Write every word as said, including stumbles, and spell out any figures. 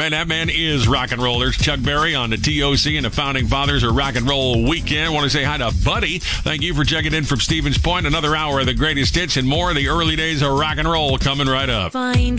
man, that man is rock and roll. There's Chuck Berry on the T O C and the Founding Fathers of Rock and Roll Weekend. I want to say hi to Buddy. Thank you for checking in from Stevens Point. Another hour of the greatest hits and more of the early days of rock and roll coming right up. Fine.